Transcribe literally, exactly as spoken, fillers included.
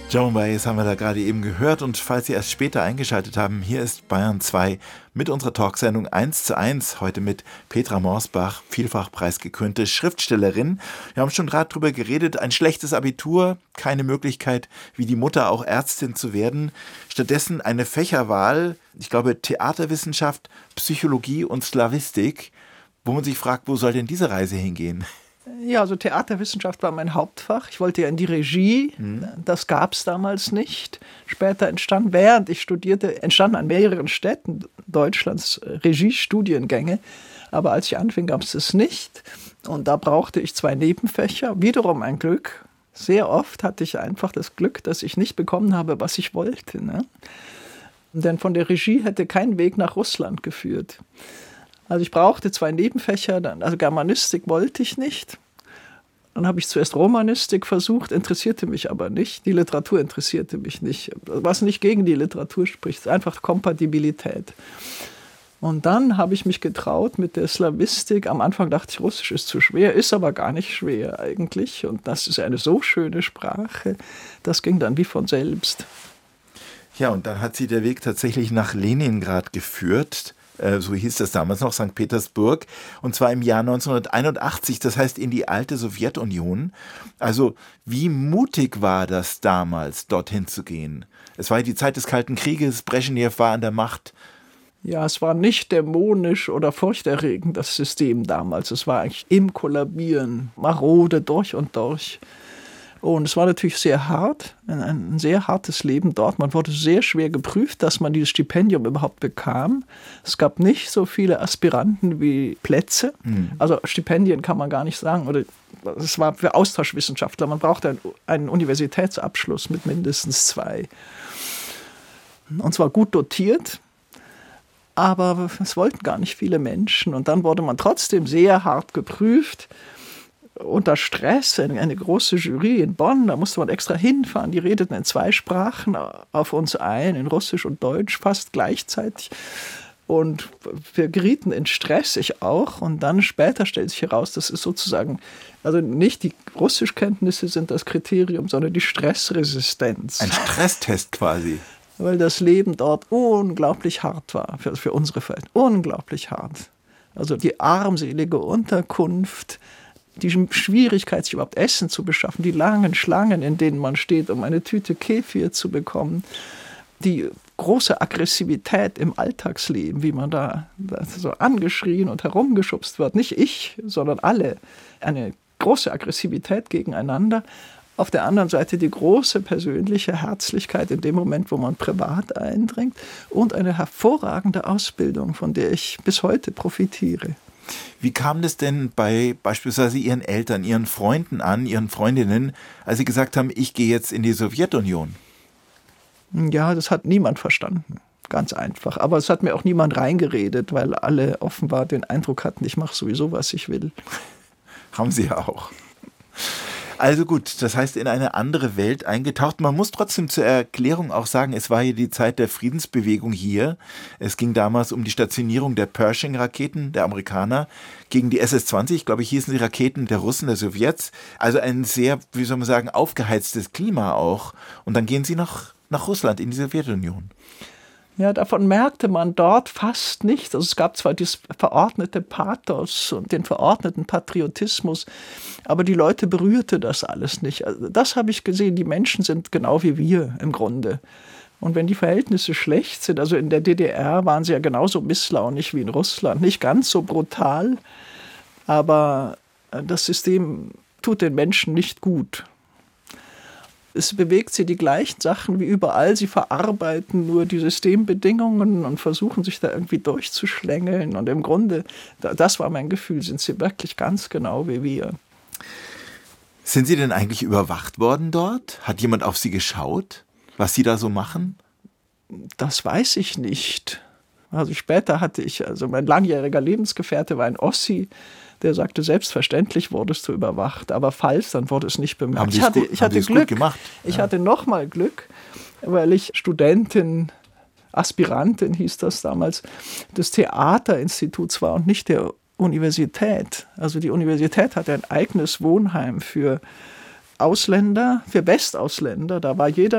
Joan Baez haben wir da gerade eben gehört, und falls Sie erst später eingeschaltet haben, hier ist Bayern zwei mit unserer Talksendung eins zu eins, heute mit Petra Morsbach, vielfach preisgekrönte Schriftstellerin. Wir haben schon gerade drüber geredet, ein schlechtes Abitur, keine Möglichkeit, wie die Mutter auch Ärztin zu werden. Stattdessen eine Fächerwahl, ich glaube Theaterwissenschaft, Psychologie und Slawistik, wo man sich fragt, wo soll denn diese Reise hingehen? Ja, also Theaterwissenschaft war mein Hauptfach. Ich wollte ja in die Regie. Mhm. Das gab es damals nicht. Später entstand, während ich studierte, entstanden an mehreren Städten Deutschlands Regiestudiengänge. Aber als ich anfing, gab es es nicht. Und da brauchte ich zwei Nebenfächer. Wiederum ein Glück. Sehr oft hatte ich einfach das Glück, dass ich nicht bekommen habe, was ich wollte. Ne? Denn von der Regie hätte kein Weg nach Russland geführt. Also ich brauchte zwei Nebenfächer, also Germanistik wollte ich nicht. Dann habe ich zuerst Romanistik versucht, interessierte mich aber nicht. Die Literatur interessierte mich nicht. Was nicht gegen die Literatur spricht, ist einfach Kompatibilität. Und dann habe ich mich getraut mit der Slawistik. Am Anfang dachte ich, Russisch ist zu schwer, ist aber gar nicht schwer eigentlich. Und das ist eine so schöne Sprache, das ging dann wie von selbst. Ja, und dann hat sie der Weg tatsächlich nach Leningrad geführt. So hieß das damals noch, Sankt Petersburg, und zwar im Jahr neunzehnhunderteinundachtzig, das heißt in die alte Sowjetunion. Also wie mutig war das damals, dorthin zu gehen? Es war die Zeit des Kalten Krieges, Breschnew war an der Macht. Ja, es war nicht dämonisch oder furchterregend, das System damals. Es war eigentlich im Kollabieren, marode durch und durch. Und es war natürlich sehr hart, ein, ein sehr hartes Leben dort. Man wurde sehr schwer geprüft, dass man dieses Stipendium überhaupt bekam. Es gab nicht so viele Aspiranten wie Plätze. Mhm. Also Stipendien kann man gar nicht sagen. Oder es war für Austauschwissenschaftler. Man brauchte einen, einen Universitätsabschluss mit mindestens zwei. Und zwar gut dotiert. Aber es wollten gar nicht viele Menschen. Und dann wurde man trotzdem sehr hart geprüft. Unter Stress, eine, eine große Jury in Bonn, da musste man extra hinfahren. Die redeten in zwei Sprachen auf uns ein, in Russisch und Deutsch, fast gleichzeitig. Und wir gerieten in Stress, ich auch. Und dann später stellt sich heraus, das ist sozusagen, also nicht die Russischkenntnisse sind das Kriterium, sondern die Stressresistenz. Ein Stresstest quasi. Weil das Leben dort unglaublich hart war, für, für unsere Verhältnisse. Unglaublich hart. Also die armselige Unterkunft, die Schwierigkeit, sich überhaupt Essen zu beschaffen, die langen Schlangen, in denen man steht, um eine Tüte Kefir zu bekommen, die große Aggressivität im Alltagsleben, wie man da so angeschrien und herumgeschubst wird. Nicht ich, sondern alle. Eine große Aggressivität gegeneinander. Auf der anderen Seite die große persönliche Herzlichkeit in dem Moment, wo man privat eindringt, und eine hervorragende Ausbildung, von der ich bis heute profitiere. Wie kam das denn bei beispielsweise Ihren Eltern, Ihren Freunden an, Ihren Freundinnen, als Sie gesagt haben, ich gehe jetzt in die Sowjetunion? Ja, das hat niemand verstanden. Ganz einfach. Aber es hat mir auch niemand reingeredet, weil alle offenbar den Eindruck hatten, ich mache sowieso, was ich will. Haben Sie ja auch. Also gut, das heißt, in eine andere Welt eingetaucht. Man muss trotzdem zur Erklärung auch sagen, es war hier die Zeit der Friedensbewegung hier. Es ging damals um die Stationierung der Pershing-Raketen der Amerikaner gegen die S S zwanzig, glaube ich, hießen die Raketen der Russen, der Sowjets. Also ein sehr, wie soll man sagen, aufgeheiztes Klima auch. Und dann gehen Sie nach, nach Russland, in die Sowjetunion. Ja, davon merkte man dort fast nichts. Also es gab zwar das verordnete Pathos und den verordneten Patriotismus, aber die Leute berührte das alles nicht. Also das habe ich gesehen, die Menschen sind genau wie wir im Grunde. Und wenn die Verhältnisse schlecht sind, also in der D D R waren sie ja genauso misslaunig wie in Russland, nicht ganz so brutal, aber das System tut den Menschen nicht gut. Es bewegt sie die gleichen Sachen wie überall. Sie verarbeiten nur die Systembedingungen und versuchen sich da irgendwie durchzuschlängeln. Und im Grunde, das war mein Gefühl, sind sie wirklich ganz genau wie wir. Sind Sie denn eigentlich überwacht worden dort? Hat jemand auf Sie geschaut, was Sie da so machen? Das weiß ich nicht. Also später hatte ich, also mein langjähriger Lebensgefährte war ein Ossi, der sagte, selbstverständlich wurdest du überwacht, aber falls, dann wurde es nicht bemerkt. Haben ich hatte, gut, ich hatte Glück. Gut gemacht. Ich ja. hatte nochmal Glück, weil ich Studentin, Aspirantin hieß das damals, des Theaterinstituts war und nicht der Universität. Also die Universität hatte ein eigenes Wohnheim für Ausländer, für Westausländer. Da war jeder